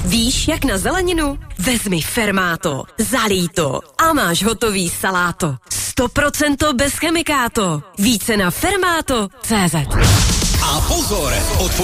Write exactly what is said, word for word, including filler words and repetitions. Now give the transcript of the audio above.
Víš, jak na zeleninu? Vezmi Fermáto, zalij to a máš hotový saláto. sto procent bez chemikáto. Více na fermáto tečka cé zet. A pozor, od